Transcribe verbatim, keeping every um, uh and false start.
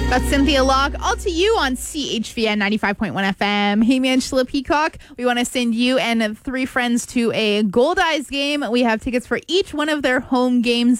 That's Cynthia Locke. All to you on C H V N ninety-five point one F M. Hey, man, Angela Peacock. We want to send you and three friends to a Gold Eyes game. We have tickets for each one of their home games